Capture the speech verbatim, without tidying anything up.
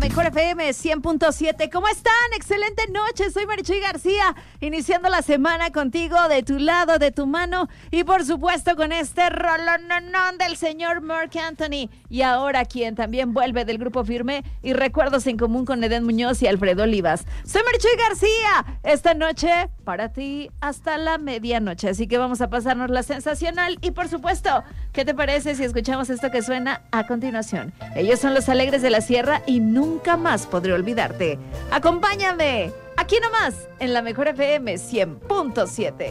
Mejor F M cien punto siete. ¿Cómo están? Excelente noche. Soy Marichuy García, iniciando la semana contigo, de tu lado, de tu mano, y por supuesto con este rolononón del señor Marc Anthony. Y ahora quien también vuelve del Grupo Firme y Recuerdos en Común con Eden Muñoz y Alfredo Olivas. Soy Marichuy García. Esta noche para ti hasta la medianoche. Así que vamos a pasarnos la sensacional. Y por supuesto, ¿qué te parece si escuchamos esto que suena a continuación? Ellos son Los Alegres de la Sierra y Nunca Más Podré Olvidarte. Acompáñame aquí nomás en la Mejor F M cien punto siete.